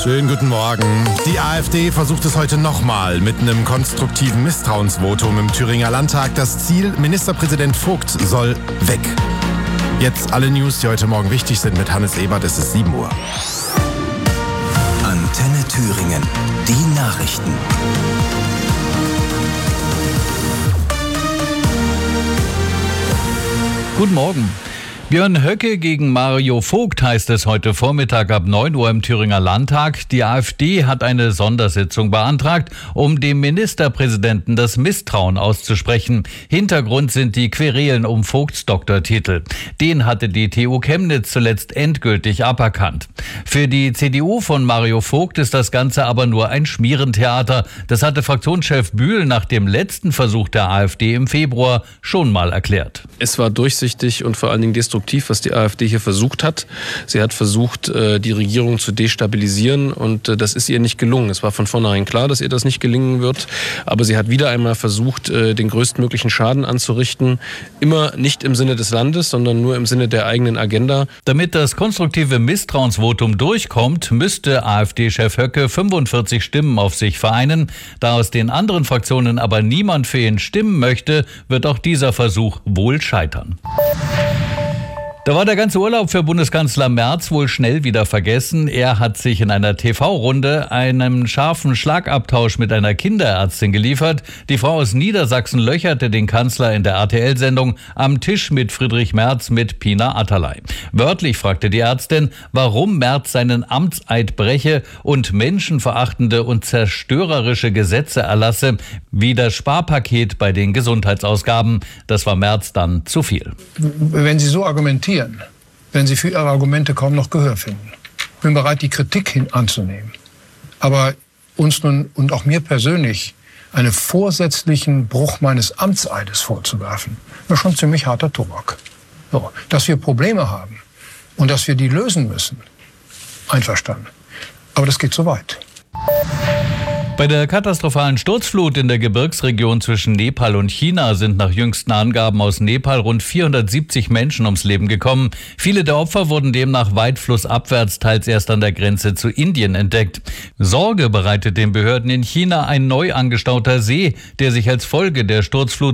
Schönen guten Morgen. Die AfD versucht es heute nochmal mit einem konstruktiven Misstrauensvotum im Thüringer Landtag. Das Ziel, Ministerpräsident Vogt soll weg. Jetzt alle News, die heute Morgen wichtig sind mit Hannes Ebert. Es ist 7 Uhr. Antenne Thüringen. Die Nachrichten. Guten Morgen. Björn Höcke gegen Mario Vogt heißt es heute Vormittag ab 9 Uhr im Thüringer Landtag. Die AfD hat eine Sondersitzung beantragt, um dem Ministerpräsidenten das Misstrauen auszusprechen. Hintergrund sind die Querelen um Vogts Doktortitel. Den hatte die TU Chemnitz zuletzt endgültig aberkannt. Für die CDU von Mario Vogt ist das Ganze aber nur ein Schmierentheater. Das hatte Fraktionschef Bühl nach dem letzten Versuch der AfD im Februar schon mal erklärt. Es war durchsichtig und vor allen Dingen destruktiv, was die AfD hier versucht hat. Sie hat versucht, die Regierung zu destabilisieren und das ist ihr nicht gelungen. Es war von vornherein klar, dass ihr das nicht gelingen wird, aber sie hat wieder einmal versucht, den größtmöglichen Schaden anzurichten. Immer nicht im Sinne des Landes, sondern nur im Sinne der eigenen Agenda. Damit das konstruktive Misstrauensvotum durchkommt, müsste AfD-Chef Höcke 45 Stimmen auf sich vereinen. Da aus den anderen Fraktionen aber niemand für ihn stimmen möchte, wird auch dieser Versuch wohl scheitern. Da war der ganze Urlaub für Bundeskanzler Merz wohl schnell wieder vergessen. Er hat sich in einer TV-Runde einen scharfen Schlagabtausch mit einer Kinderärztin geliefert. Die Frau aus Niedersachsen löcherte den Kanzler in der RTL-Sendung Am Tisch mit Friedrich Merz mit Pina Atalay. Wörtlich fragte die Ärztin, warum Merz seinen Amtseid breche und menschenverachtende und zerstörerische Gesetze erlasse, wie das Sparpaket bei den Gesundheitsausgaben. Das war Merz dann zu viel. Wenn Sie so argumentieren, wenn Sie für Ihre Argumente kaum noch Gehör finden. Ich bin bereit, die Kritik anzunehmen. Aber uns nun und auch mir persönlich einen vorsätzlichen Bruch meines Amtseides vorzuwerfen, ist schon ziemlich harter Tobak. So, dass wir Probleme haben und dass wir die lösen müssen, einverstanden. Aber das geht zu weit. Bei der katastrophalen Sturzflut in der Gebirgsregion zwischen Nepal und China sind nach jüngsten Angaben aus Nepal rund 470 Menschen ums Leben gekommen. Viele der Opfer wurden demnach weit flussabwärts, teils erst an der Grenze zu Indien entdeckt. Sorge bereitet den Behörden in China ein neu angestauter See, der sich als Folge der Sturzflut